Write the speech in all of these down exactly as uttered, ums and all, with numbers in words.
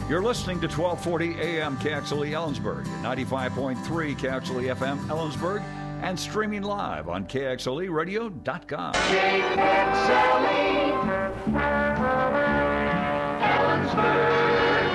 You're listening to twelve forty A M K X L E Ellensburg, ninety-five point three K X L E F M Ellensburg, and streaming live on K X L E radio dot com. K X L E Ellensburg.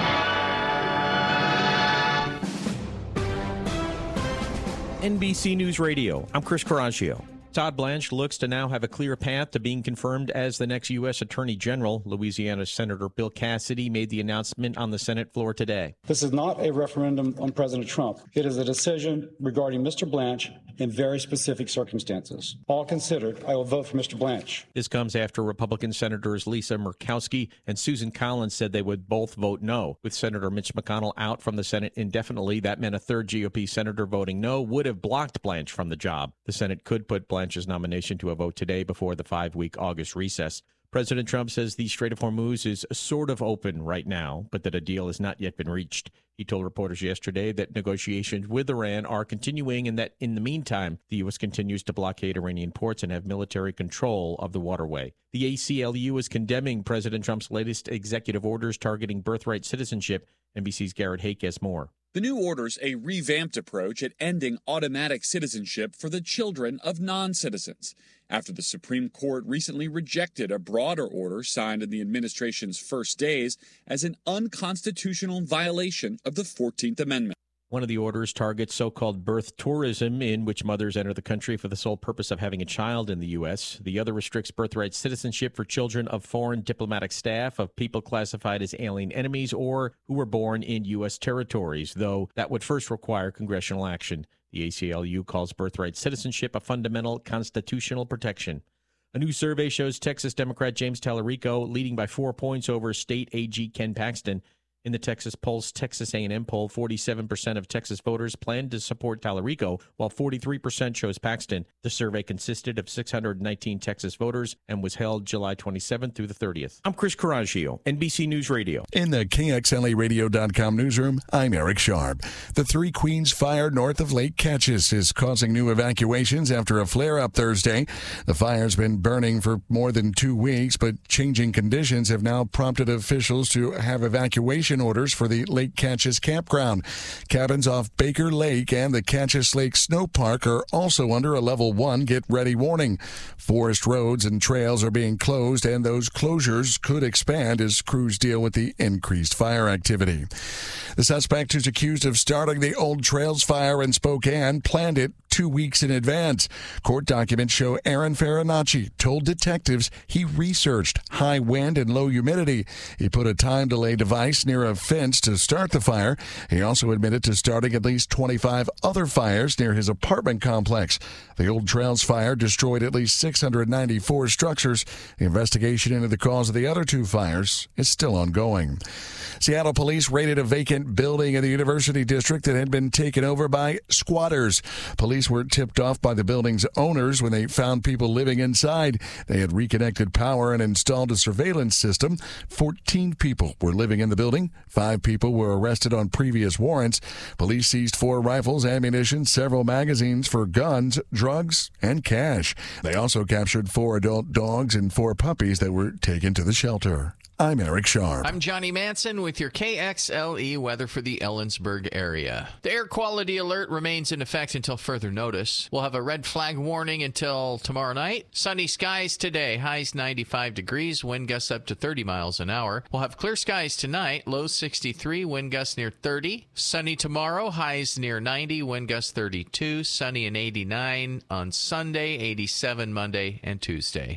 N B C News Radio, I'm Chris Coraggio. Todd Blanche looks to now have a clear path to being confirmed as the next U S Attorney General. Louisiana Senator Bill Cassidy made the announcement on the Senate floor today. This is not a referendum on President Trump. It is a decision regarding Mister Blanche in very specific circumstances. All considered, I will vote for Mister Blanche. This comes after Republican Senators Lisa Murkowski and Susan Collins said they would both vote no. With Senator Mitch McConnell out from the Senate indefinitely, that meant a third G O P senator voting no would have blocked Blanche from the job. The Senate could put Blanche Blanche's nomination to a vote today before the five-week August recess. President Trump says the Strait of Hormuz is sort of open right now, but that a deal has not yet been reached. He told reporters yesterday that negotiations with Iran are continuing and that in the meantime, the U S continues to blockade Iranian ports and have military control of the waterway. The A C L U is condemning President Trump's latest executive orders targeting birthright citizenship. N B C's Garrett Hake has more. The new order's a revamped approach at ending automatic citizenship for the children of non-citizens, after the Supreme Court recently rejected a broader order signed in the administration's first days as an unconstitutional violation of the fourteenth Amendment. One of the orders targets so-called birth tourism, in which mothers enter the country for the sole purpose of having a child in the U S. The other restricts birthright citizenship for children of foreign diplomatic staff, of people classified as alien enemies, or who were born in U S territories, though that would first require congressional action. The A C L U calls birthright citizenship a fundamental constitutional protection. A new survey shows Texas Democrat James Tallarico leading by four points over state A G Ken Paxton. In the Texas Pulse Texas A and M poll, forty-seven percent of Texas voters plan to support Tallarico, while forty-three percent chose Paxton. The survey consisted of six hundred nineteen Texas voters and was held July twenty-seventh through the thirtieth. I'm Chris Coraggio, N B C News Radio. In the K X L E radio dot com newsroom, I'm Eric Sharp. The Three Queens fire north of Lake Catchis is causing new evacuations after a flare-up Thursday. The fire's been burning for more than two weeks, but changing conditions have now prompted officials to have evacuation orders for the Lake Catchis campground. Cabins off Baker Lake and the Catchis Lake Snow Park are also under a level one get ready warning. Forest roads and trails are being closed, and those closures could expand as crews deal with the increased fire activity. The suspect, who's accused of starting the Old Trails fire in Spokane, planned it two weeks in advance. Court documents show Aaron Farinacci told detectives he researched high wind and low humidity. He put a time delay device near a fence to start the fire. He also admitted to starting at least twenty-five other fires near his apartment complex. The Old Trails fire destroyed at least six hundred ninety-four structures. The investigation into the cause of the other two fires is still ongoing. Seattle police raided a vacant building in the University District that had been taken over by squatters. Police were tipped off by the building's owners when they found people living inside. They had reconnected power and installed a surveillance system. fourteen people were living in the building. Five people were arrested on previous warrants. Police seized four rifles, ammunition, several magazines for guns, drugs, and cash. They also captured four adult dogs and four puppies that were taken to the shelter. I'm Eric Sharp. I'm Johnny Manson with your K X L E weather for the Ellensburg area. The air quality alert remains in effect until further notice. We'll have a red flag warning until tomorrow night. Sunny skies today, highs ninety-five degrees, wind gusts up to thirty miles an hour. We'll have clear skies tonight, lows sixty-three, wind gusts near thirty. Sunny tomorrow, highs near ninety, wind gusts thirty-two. Sunny and eighty-nine on Sunday, eighty-seven Monday and Tuesday.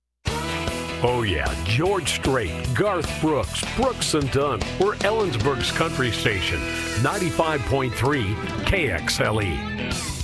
Oh, yeah, George Strait, Garth Brooks, Brooks and Dunn. We're Ellensburg's country station, ninety-five point three K X L E.